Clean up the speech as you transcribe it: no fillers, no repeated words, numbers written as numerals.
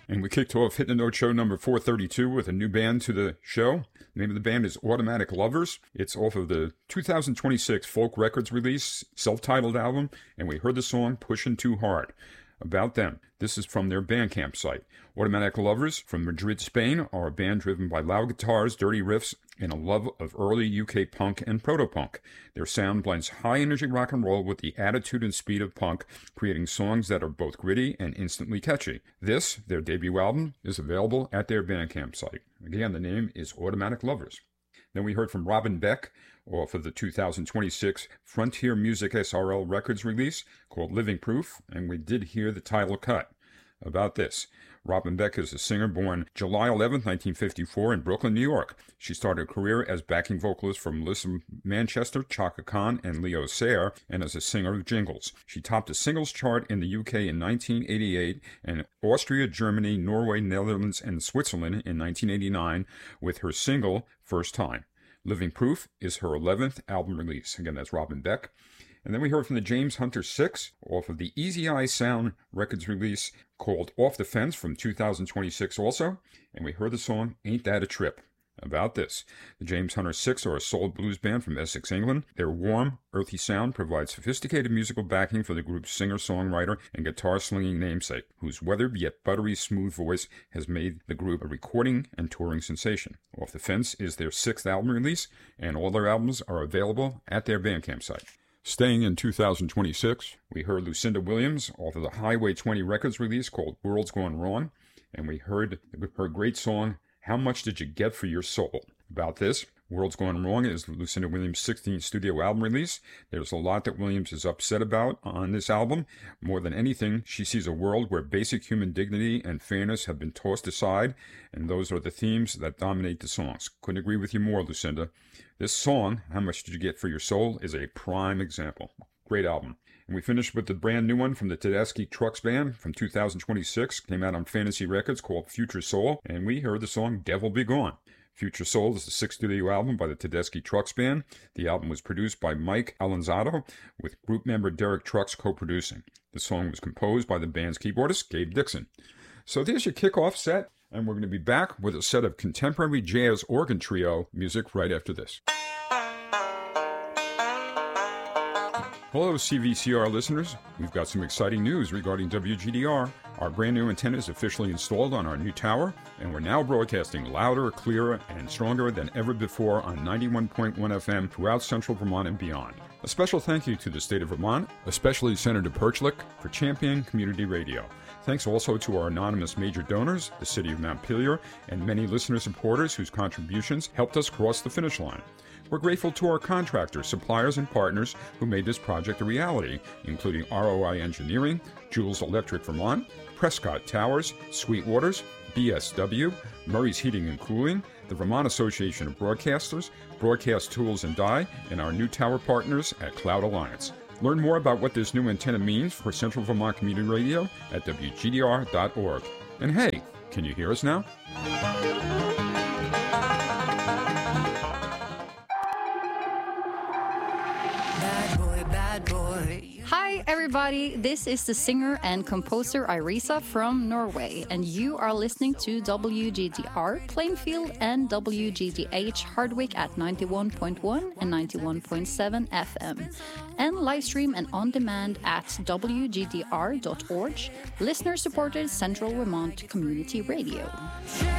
And we kicked off Hit the Note Show number 432 with a new band to the show. The name of the band is Automatic Lovers. It's off of the 2026 Folk Records release, self-titled album, and we heard the song Pushin' Too Hard. About them, this is from their Bandcamp site. Automatic Lovers from Madrid, Spain, are a band driven by loud guitars, dirty riffs, and a love of early UK punk and proto-punk. Their sound blends high-energy rock and roll with the attitude and speed of punk, creating songs that are both gritty and instantly catchy. This, their debut album, is available at their Bandcamp site. Again, the name is Automatic Lovers. Then we heard from Robin Beck off of the 2026 Frontier Music SRL Records release called Living Proof, and we did hear the title cut. About this, Robin Beck is a singer born July 11, 1954 in Brooklyn, New York. She started a career as backing vocalist for Melissa Manchester, Chaka Khan, and Leo Sayer, and as a singer of jingles. She topped the singles chart in the UK in 1988 and Austria, Germany, Norway, Netherlands, and Switzerland in 1989 with her single First Time. Living Proof is her 11th album release. Again, that's Robin Beck. And then we heard from the James Hunter 6 off of the Easy Eye Sound Records release called Off the Fence from 2026 also. And we heard the song Ain't That a Trip. About this, the James Hunter 6 are a soul blues band from Essex, England. Their warm, earthy sound provides sophisticated musical backing for the group's singer-songwriter and guitar-slinging namesake, whose weathered yet buttery smooth voice has made the group a recording and touring sensation. Off the Fence is their 6th album release, and all their albums are available at their Bandcamp site. Staying in 2026, we heard Lucinda Williams off of the Highway 20 Records release called World's Gone Wrong, and we heard her great song, How Much Did You Get for Your Soul? About this, World's Gone Wrong is Lucinda Williams' 16th studio album release. There's a lot that Williams is upset about on this album. More than anything, she sees a world where basic human dignity and fairness have been tossed aside, and those are the themes that dominate the songs. Couldn't agree with you more, Lucinda. This song, How Much Did You Get for Your Soul, is a prime example. Great album. And we finished with the brand new one from the Tedeschi Trucks Band from 2026. Came out on Fantasy Records called Future Soul, and we heard the song Devil Be Gone. Future Soul is the 6th studio album by the Tedeschi Trucks Band. The album was produced by Mike Alonzado, with group member Derek Trucks co-producing. The song was composed by the band's keyboardist, Gabe Dixon. So there's your kickoff set, and we're going to be back with a set of contemporary jazz organ trio music right after this. Hello, CVCR listeners. We've got some exciting news regarding WGDR. Our brand new antenna is officially installed on our new tower, and we're now broadcasting louder, clearer, and stronger than ever before on 91.1 FM throughout central Vermont and beyond. A special thank you to the state of Vermont, especially Senator Perchlik, for championing community radio. Thanks also to our anonymous major donors, the City of Montpelier, and many listener supporters whose contributions helped us cross the finish line. We're grateful to our contractors, suppliers, and partners who made this project a reality, including ROI Engineering, Jules Electric Vermont, Prescott Towers, Sweetwaters, BSW, Murray's Heating and Cooling, the Vermont Association of Broadcasters, Broadcast Tools and Die, and our new tower partners at Cloud Alliance. Learn more about what this new antenna means for Central Vermont Community Radio at WGDR.org. And hey, can you hear us now? Hi everybody, this is the singer and composer Irisa from Norway, and you are listening to WGDR Plainfield and WGDH Hardwick at 91.1 and 91.7 FM, and live stream and on demand at WGDR.org, listener-supported Central Vermont Community Radio.